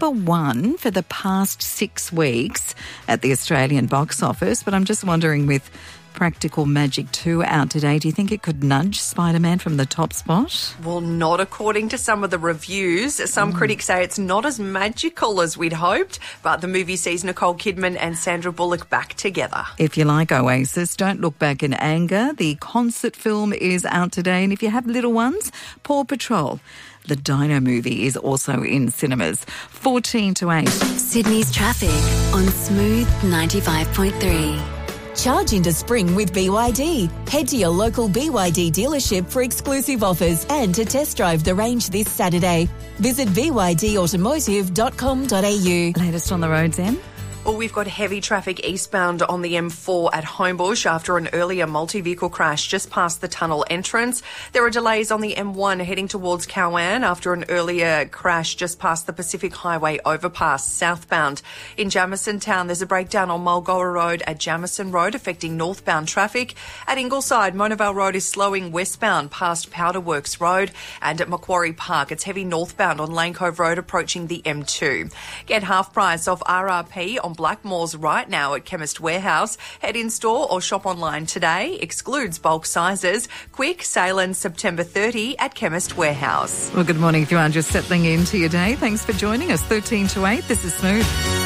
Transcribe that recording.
number one for the past 6 weeks at the Australian box office. But I'm just wondering, with Practical Magic 2 out today, do you think it could nudge Spider-Man from the top spot? Well, not according to some of the reviews. Some critics say it's not as magical as we'd hoped, but the movie sees Nicole Kidman and Sandra Bullock back together. If you like Oasis, don't look back in anger. The concert film is out today, and if you have little ones, Paw Patrol, the Dino movie, is also in cinemas. 14 to 8. Sydney's traffic on Smooth 95.3. Charge into spring with BYD. Head to your local BYD dealership for exclusive offers and to test drive the range this Saturday. Visit bydautomotive.com.au. Latest on the roads, Em? Well, we've got heavy traffic eastbound on the M4 at Homebush after an earlier multi-vehicle crash just past the tunnel entrance. There are delays on the M1 heading towards Cowan after an earlier crash just past the Pacific Highway overpass southbound. In Jamison Town, there's a breakdown on Mulgoa Road at Jamison Road affecting northbound traffic. At Ingleside, Monavale Road is slowing westbound past Powderworks Road. And at Macquarie Park, it's heavy northbound on Lane Cove Road approaching the M2. Get half price off RRP on Blackmores right now at Chemist Warehouse. Head in store or shop online today. Excludes bulk sizes. Quick sale ends September 30 at Chemist Warehouse. Well, good morning if you are just settling into your day. Thanks for joining us. 13 to 8. This is Smooth.